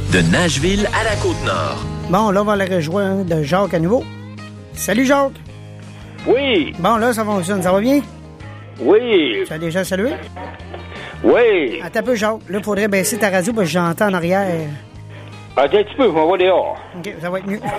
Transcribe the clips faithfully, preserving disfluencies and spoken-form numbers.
De Nashville à la Côte-Nord. Bon, là, on va la rejoindre Jacques à nouveau. Salut, Jacques. Oui. Bon, là, ça fonctionne. Ça va bien? Oui. Tu as déjà salué? Oui. Attends un peu, Jacques. Là, il faudrait baisser ta radio parce que j'entends en arrière. Attends un petit peu, je m'en vais dehors. OK, ça va être mieux.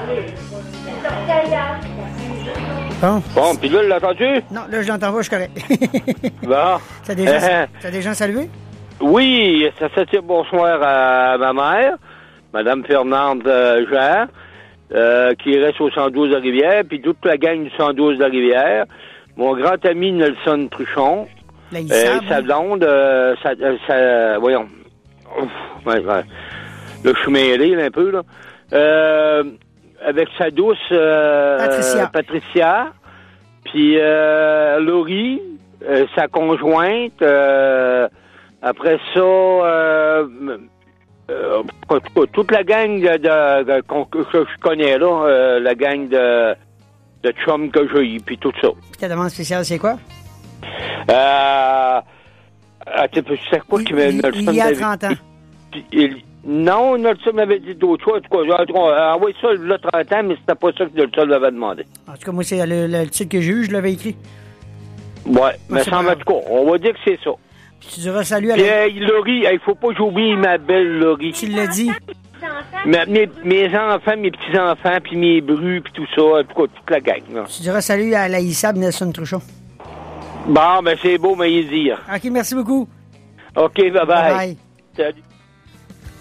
Bon. Bon, puis là, l'as-tu? Non, là, je l'entends pas, je suis correct. Bon. T'as déjà, t'as déjà salué? Oui, ça fait dire bonsoir à ma mère, Mme Fernande euh, Jean, euh, qui reste au cent douze de Rivière, puis toute la gang du cent douze de Rivière. Mon grand ami Nelson Truchon. La euh, sa blonde, euh, sa, euh, sa, voyons. Ouf, ouais, ouais. Là, je suis mêlé, là, un peu, là. Euh, avec sa douce euh, Patricia. Patricia, puis euh, Laurie, euh, sa conjointe, euh, après ça, euh, euh, toute la gang de, de, de, que je connais, là, euh, la gang de, de chums que j'ai eu, puis tout ça. Puis ta demande spéciale, c'est quoi? Euh, attends, c'est quoi qui m'a... Il, il y a trente ans. Il, il, non, Nelson m'avait dit d'autres choses. En tout cas, envoyé ça il y a trente ans, mais c'était pas ça que Nelson m'avait demandé. En tout cas, moi, c'est le, le titre que j'ai eu, je l'avais écrit. Ouais, mais ça en tout cas, on va dire que c'est ça. Puis tu diras salut à Puis, la... euh, Laurie, il faut pas que j'oublie ma belle Laurie. Tu l'as dit. Ma, mes, mes enfants, mes petits-enfants, puis mes brus, puis tout ça, en tout cas, toute la gang. Là. Tu diras salut à la Issab Nelson Truchon. Bon, ben c'est beau, mais y dire. OK, merci beaucoup. OK, bye-bye. Bye-bye. Salut.